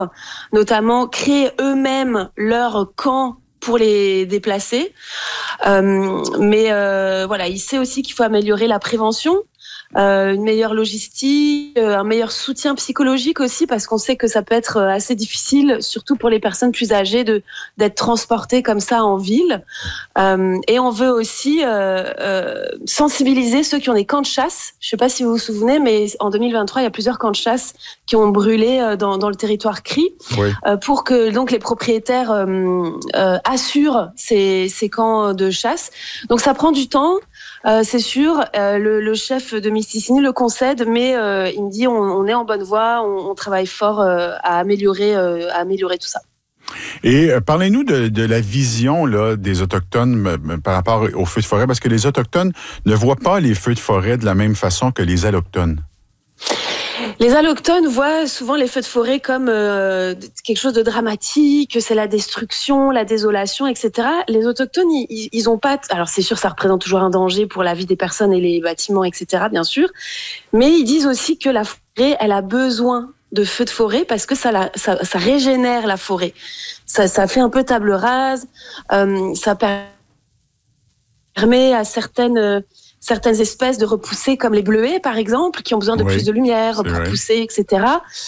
notamment créer eux-mêmes leur camp pour les déplacer. Mais voilà, il sait aussi qu'il faut améliorer la prévention, une meilleure logistique, un meilleur soutien psychologique aussi, parce qu'on sait que ça peut être assez difficile, surtout pour les personnes plus âgées, d'être transportées comme ça en ville. Et on veut aussi sensibiliser ceux qui ont des camps de chasse. Je ne sais pas si vous vous souvenez, mais en 2023, il y a plusieurs camps de chasse qui ont brûlé dans le territoire CRI, oui. Pour que donc les propriétaires assurent ces camps de chasse. Donc ça prend du temps. C'est sûr, le chef de Mistissiney le concède, mais il me dit on est en bonne voie, on travaille fort à améliorer tout ça. Et parlez-nous de la vision là, des Autochtones par rapport aux feux de forêt, parce que les Autochtones ne voient pas les feux de forêt de la même façon que les Allochtones. Les Allochtones voient souvent les feux de forêt comme quelque chose de dramatique, que c'est la destruction, la désolation, etc. Les Autochtones, ils ont pas... Alors c'est sûr, ça représente toujours un danger pour la vie des personnes et les bâtiments, etc., bien sûr. Mais ils disent aussi que la forêt, elle a besoin de feux de forêt parce que ça régénère la forêt. Ça fait un peu table rase, ça permet à certaines espèces de repousser, comme les bleuets, par exemple, qui ont besoin de plus de lumière pour pousser, etc.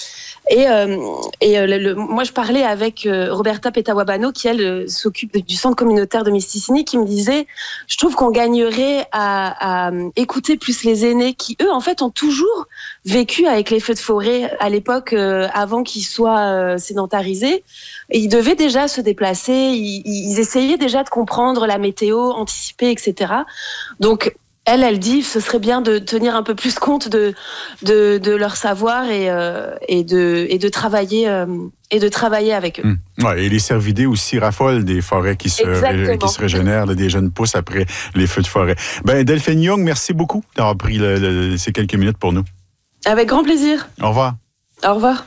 Moi, je parlais avec Roberta Petawabano, qui, elle, s'occupe du centre communautaire de Mistissiney, qui me disait, je trouve qu'on gagnerait à écouter plus les aînés qui, eux, en fait, ont toujours vécu avec les feux de forêt à l'époque, avant qu'ils soient sédentarisés. Et ils devaient déjà se déplacer, ils essayaient déjà de comprendre la météo, anticiper, etc. Donc, elle dit, ce serait bien de tenir un peu plus compte de leur savoir et de travailler avec eux. Ouais, et les cervidés aussi raffolent des forêts qui se régénèrent, des jeunes pousses après les feux de forêt. Delphine Young, merci beaucoup d'avoir pris ces quelques minutes pour nous. Avec grand plaisir. Au revoir. Au revoir.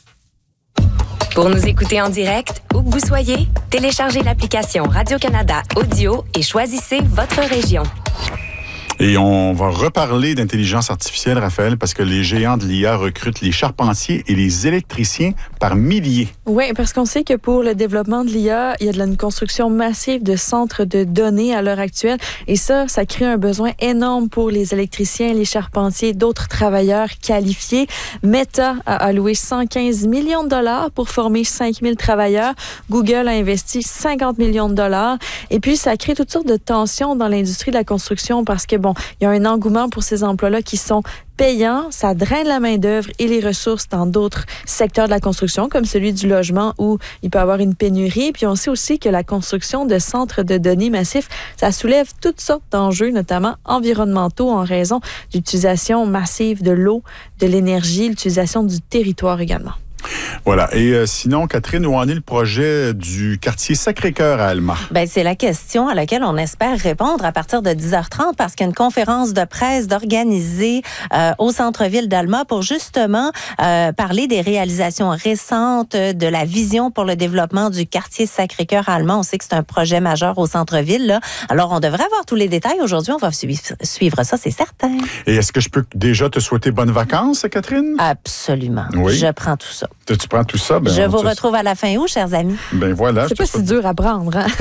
Pour nous écouter en direct, où que vous soyez, téléchargez l'application Radio-Canada Audio et choisissez votre région. Et on va reparler d'intelligence artificielle, Raphaël, parce que les géants de l'IA recrutent les charpentiers et les électriciens par milliers. Oui, parce qu'on sait que pour le développement de l'IA, il y a une construction massive de centres de données à l'heure actuelle. Et ça crée un besoin énorme pour les électriciens, les charpentiers, d'autres travailleurs qualifiés. Meta a alloué 115 millions de dollars pour former 5000 travailleurs. Google a investi 50 millions de dollars. Et puis, ça crée toutes sortes de tensions dans l'industrie de la construction parce que, il y a un engouement pour ces emplois-là qui sont payants, ça draine la main-d'œuvre et les ressources dans d'autres secteurs de la construction, comme celui du logement où il peut y avoir une pénurie. Puis on sait aussi que la construction de centres de données massifs, ça soulève toutes sortes d'enjeux, notamment environnementaux, en raison d'utilisation massive de l'eau, de l'énergie, l'utilisation du territoire également. Voilà. Et sinon, Catherine, où en est le projet du quartier Sacré-Cœur à Alma? C'est la question à laquelle on espère répondre à partir de 10h30 parce qu'il y a une conférence de presse d'organiser au centre-ville d'Alma pour justement parler des réalisations récentes, de la vision pour le développement du quartier Sacré-Cœur à Alma. On sait que c'est un projet majeur au centre-ville, là. Alors, on devrait avoir tous les détails aujourd'hui. On va suivre ça, c'est certain. Et est-ce que je peux déjà te souhaiter bonnes vacances, Catherine? Absolument. Oui. Je prends tout ça. Tu prends tout ça? Je vous retrouve à la fin août, chers amis. Voilà. C'est pas si dur à prendre, hein?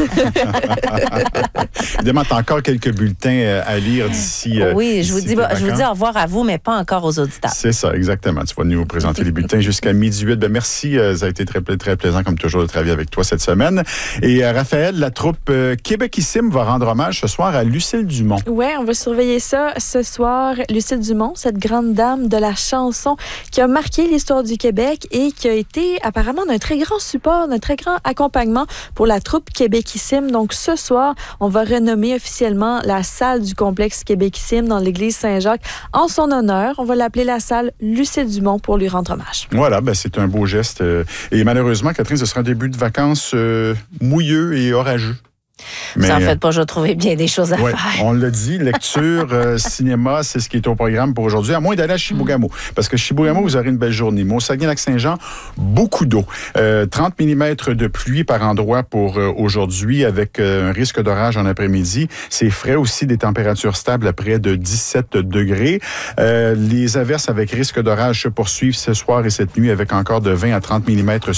Évidemment, tu as encore quelques bulletins à lire d'ici. Oui, je vous dis au revoir à vous, mais pas encore aux auditeurs. C'est ça, exactement. Tu vas nous présenter les bulletins jusqu'à 12h08. Merci. Ça a été très, très plaisant, comme toujours, de travailler avec toi cette semaine. Et Raphaël, la troupe Québécissime va rendre hommage ce soir à Lucille Dumont. Oui, on va surveiller ça ce soir. Lucille Dumont, cette grande dame de la chanson qui a marqué l'histoire du Québec et qui a été apparemment d'un très grand support, d'un très grand accompagnement pour la troupe Québécissime. Donc ce soir, on va renommer officiellement la salle du complexe Québécissime dans l'église Saint-Jacques en son honneur. On va l'appeler la salle Lucille Dumont pour lui rendre hommage. Voilà, c'est un beau geste. Et malheureusement, Catherine, ce sera un début de vacances mouilleux et orageux. Mais en fait, pas, je vais trouver bien des choses à faire. On l'a dit, lecture, cinéma, c'est ce qui est au programme pour aujourd'hui, à moins d'aller à Chibougamau. Parce que Chibougamau, vous aurez une belle journée. Mais au Saguenay-Lac-Saint-Jean, beaucoup d'eau. 30 mm de pluie par endroit pour aujourd'hui, avec un risque d'orage en après-midi. C'est frais aussi, des températures stables à près de 17 degrés. Les averses avec risque d'orage se poursuivent ce soir et cette nuit avec encore de 20 à 30 mm